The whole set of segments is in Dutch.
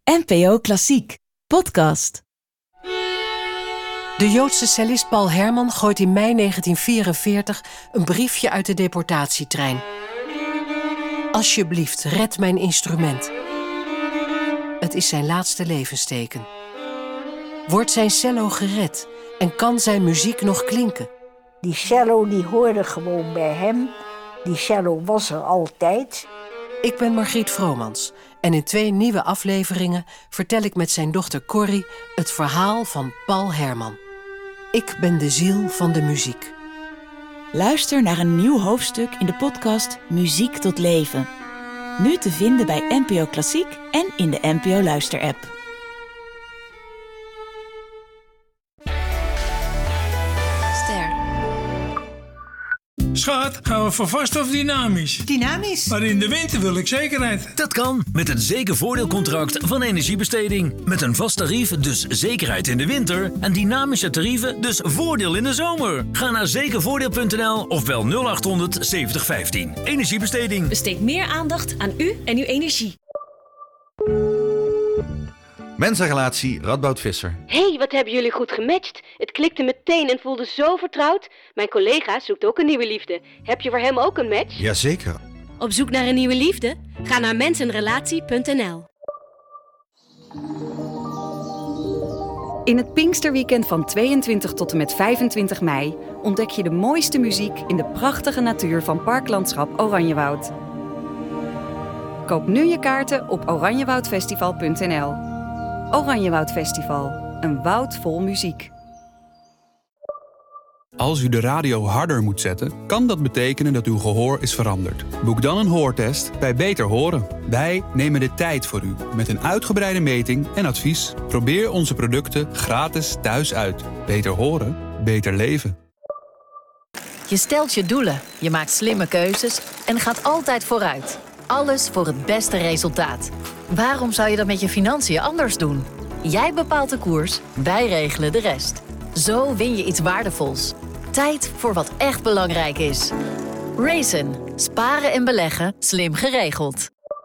NPO Klassiek podcast. De Joodse cellist Paul Herman gooit in mei 1944 een briefje uit de deportatietrein. Alsjeblieft, red mijn instrument. Het is zijn laatste levensteken. Wordt zijn cello gered en kan zijn muziek nog klinken? Die cello die hoorde gewoon bij hem. Die cello was er altijd. Ik ben Margriet Vromans en in 2 nieuwe afleveringen vertel ik met zijn dochter Corrie het verhaal van Paul Herman. Ik ben de ziel van de muziek. Luister naar een nieuw hoofdstuk in de podcast Muziek tot Leven. Nu te vinden bij NPO Klassiek en in de NPO Luister-app. Schat, gaan we voor vast of dynamisch? Dynamisch. Maar in de winter wil ik zekerheid. Dat kan met het zekervoordeelcontract van Energiebesteding. Met een vast tarief, dus zekerheid in de winter. En dynamische tarieven, dus voordeel in de zomer. Ga naar zekervoordeel.nl of bel 0800 7015. Energiebesteding. Besteed meer aandacht aan u en uw energie. Mensenrelatie Radboud Visser. Hé, wat hebben jullie goed gematcht. Het klikte meteen en voelde zo vertrouwd. Mijn collega zoekt ook een nieuwe liefde. Heb je voor hem ook een match? Jazeker. Op zoek naar een nieuwe liefde? Ga naar mensenrelatie.nl. In het Pinksterweekend van 22 tot en met 25 mei... ontdek je de mooiste muziek in de prachtige natuur van Parklandschap Oranjewoud. Koop nu je kaarten op oranjewoudfestival.nl. Oranjewoud Festival, een woud vol muziek. Als u de radio harder moet zetten, kan dat betekenen dat uw gehoor is veranderd. Boek dan een hoortest bij Beter Horen. Wij nemen de tijd voor u met een uitgebreide meting en advies. Probeer onze producten gratis thuis uit. Beter horen, beter leven. Je stelt je doelen, je maakt slimme keuzes en gaat altijd vooruit. Alles voor het beste resultaat. Waarom zou je dat met je financiën anders doen? Jij bepaalt de koers, wij regelen de rest. Zo win je iets waardevols. Tijd voor wat echt belangrijk is. Raisin. Sparen en beleggen, slim geregeld.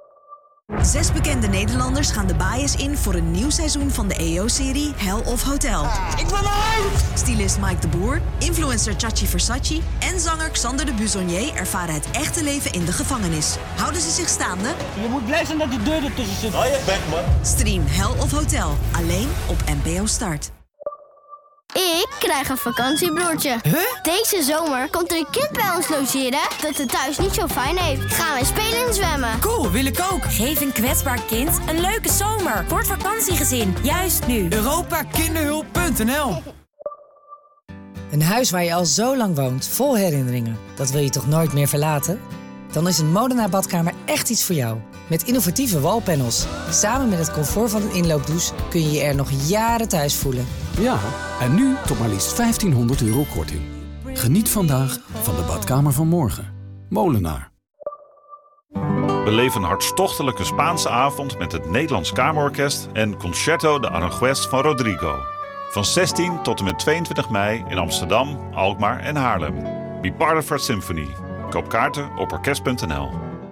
6 bekende Nederlanders gaan de bias in voor een nieuw seizoen van de EO-serie Hell of Hotel. Ik ben uit! Stylist Mike de Boer, influencer Chachi Versace en zanger Xander de Buzonier ervaren het echte leven in de gevangenis. Houden ze zich staande? Je moet blij zijn dat die deur ertussen zit. Oh, je bek, man. Stream Hell of Hotel, alleen op NPO Start. Ik krijg een vakantiebroertje. Deze zomer komt er een kind bij ons logeren dat het thuis niet zo fijn heeft. Gaan wij spelen en zwemmen. Cool, wil ik ook. Geef een kwetsbaar kind een leuke zomer. Voor het vakantiegezin, juist nu. Europakinderhulp.nl. Een huis waar je al zo lang woont, vol herinneringen. Dat wil je toch nooit meer verlaten? Dan is een Molenaar badkamer echt iets voor jou. Met innovatieve wallpanels. Samen met het comfort van een inloopdouche kun je je er nog jaren thuis voelen. Ja, en nu tot maar liefst €1500 korting. Geniet vandaag van de badkamer van morgen. Molenaar. Beleef een hartstochtelijke Spaanse avond met het Nederlands Kamerorkest en Concerto de Aranjuez van Rodrigo. Van 16 tot en met 22 mei in Amsterdam, Alkmaar en Haarlem. Be part of our symphony. Koop kaarten op orkest.nl.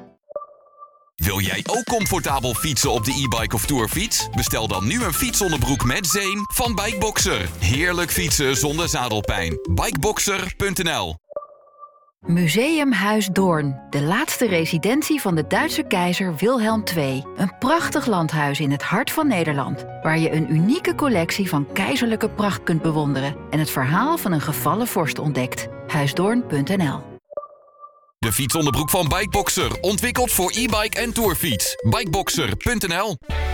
Wil jij ook comfortabel fietsen op de e-bike of tourfiets? Bestel dan nu een fietsonderbroek met zeem van Bikeboxer. Heerlijk fietsen zonder zadelpijn. Bikeboxer.nl. Museumhuis Doorn. De laatste residentie van de Duitse keizer Wilhelm II. Een prachtig landhuis in het hart van Nederland. Waar je een unieke collectie van keizerlijke pracht kunt bewonderen. En het verhaal van een gevallen vorst ontdekt. Huisdoorn.nl. De fietsonderbroek van Bikeboxer. Ontwikkeld voor e-bike en tourfiets. Bikeboxer.nl.